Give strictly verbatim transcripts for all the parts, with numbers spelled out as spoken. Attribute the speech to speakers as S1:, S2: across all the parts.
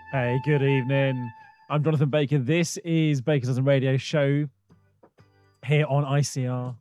S1: Hey, good evening. I'm Jonathan Baker. This is Baker's Dozen Radio Show here on I C R.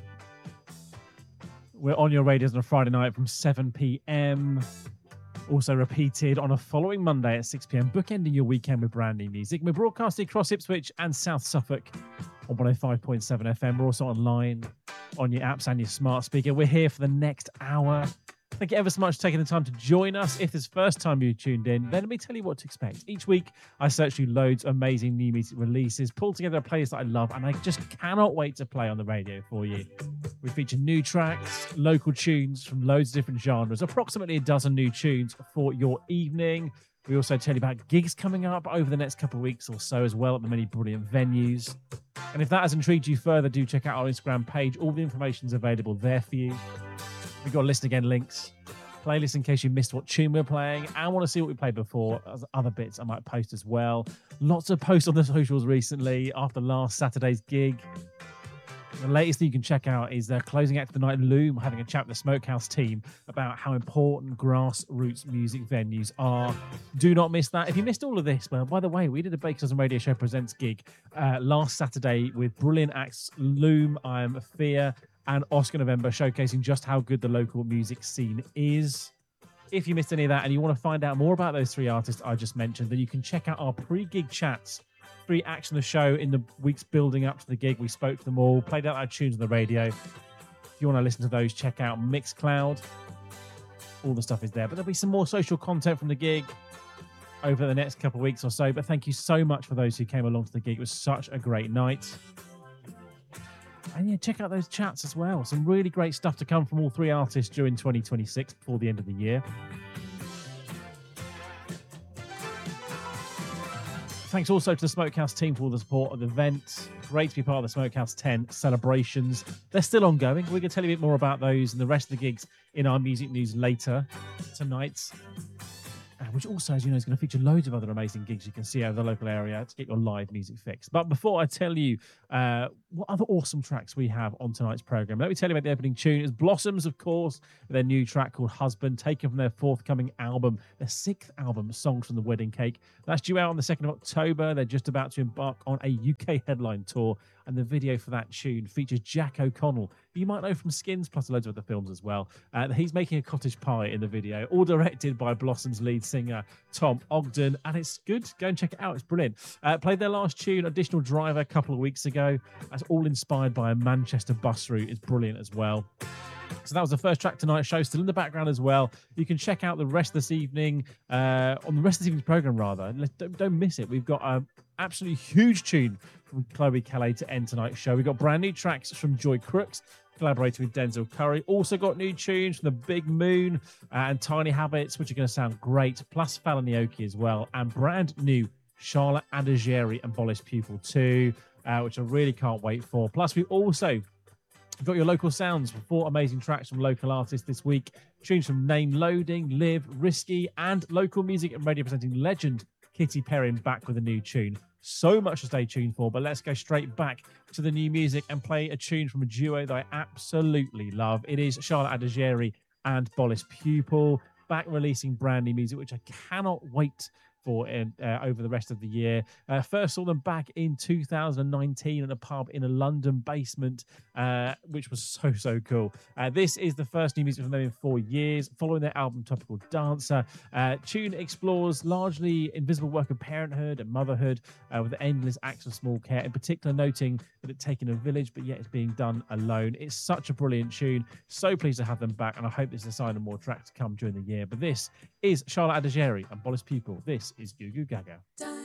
S1: We're on your radios on a Friday night from seven p.m. Also repeated on a following Monday at six p.m, bookending your weekend with brand new music. We're broadcasting across Ipswich and South Suffolk on one oh five point seven F M. We're also online on your apps and your smart speaker. We're here for the next hour. Thank you ever so much for taking the time to join us. If it's the first time you tuned in, then let me tell you what to expect. Each week, I search through loads of amazing new music releases, pull together a playlist that I love, and I just cannot wait to play on the radio for you. We feature new tracks, local tunes from loads of different genres, approximately a dozen new tunes for your evening. We also tell you about gigs coming up over the next couple of weeks or so as well at the many brilliant venues. And if that has intrigued you further, do check out our Instagram page. All the information is available there for you. We've got a list again, links, playlist in case you missed what tune we're playing and want to see what we played before. Other bits I might post as well. Lots of posts on the socials recently after last Saturday's gig. The latest thing you can check out is their closing act of the night, Loom, having a chat with the Smokehouse team about how important grassroots music venues are. Do not miss that. If you missed all of this, well, by the way, we did a Baker's Dozen Radio Show Presents gig uh, last Saturday with brilliant acts Loom, I Am Fear, and Oscar November, showcasing just how good the local music scene is. If you missed any of that and you want to find out more about those three artists I just mentioned, then you can check out our pre-gig chats. Three acts on the show in the weeks building up to the gig. We spoke to them all, played out our tunes on the radio. If you want to listen to those, check out Mixcloud. All the stuff is there. But there'll be some more social content from the gig over the next couple of weeks or so. But thank you so much for those who came along to the gig. It was such a great night. And yeah, check out those chats as well. Some really great stuff to come from all three artists during twenty twenty-six before the end of the year. Thanks also to the Smokehouse team for all the support of the event. Great to be part of the Smokehouse ten celebrations. They're still ongoing. We're going to tell you a bit more about those and the rest of the gigs in our music news later tonight. Uh, which also, as you know, is going to feature loads of other amazing gigs you can see out of the local area to get your live music fix. But before I tell you uh, what other awesome tracks we have on tonight's programme, let me tell you about the opening tune. It's Blossoms, of course, with their new track called Husband, taken from their forthcoming album, their sixth album, Songs from the Wedding Cake. That's due out on the second of October. They're just about to embark on a U K headline tour, and the video for that tune features Jack O'Connell, who you might know from Skins, plus loads of other films as well. Uh, he's making a cottage pie in the video, all directed by Blossom's lead singer, Tom Ogden, and it's good. Go and check it out. It's brilliant. Uh, played their last tune, Additional Driver, a couple of weeks ago. That's all inspired by a Manchester bus route. It's brilliant as well. So that was the first track tonight's show, still in the background as well. You can check out the rest of this evening, uh, on the rest of this evening's programme, rather. Don't, don't miss it. We've got an absolutely huge tune from Chloe Calais to end tonight's show. We've got brand new tracks from Joy Crooks, collaborating with Denzel Curry. Also got new tunes from The Big Moon uh, and Tiny Habits, which are going to sound great, plus Fallon Aoki as well, and brand new Charlotte Adigeri and Bollis Pupil too, uh, which I really can't wait for. Plus, we also We've got your local sounds for four amazing tracks from local artists this week. Tunes from Name Loading, Live, Risky, and local music and radio presenting legend Kitty Perrin back with a new tune. So much to stay tuned for, but let's go straight back to the new music and play a tune from a duo that I absolutely love. It is Charlotte Adigeri and Bollis Pupil, back releasing brand new music, which I cannot wait for in, uh, over the rest of the year. Uh, first saw them back in two thousand nineteen at a pub in a London basement, uh, which was so, so cool. Uh, this is the first new music from them in four years, following their album Topical Dancer. Uh, tune explores largely invisible work of parenthood and motherhood uh, with endless acts of small care, in particular noting that it's taken a village, but yet it's being done alone. It's such a brilliant tune. So pleased to have them back, and I hope this is a sign of more tracks to come during the year. But this is Charlotte Adigeri and Bollis Pupil. This is Goo Goo Gaga.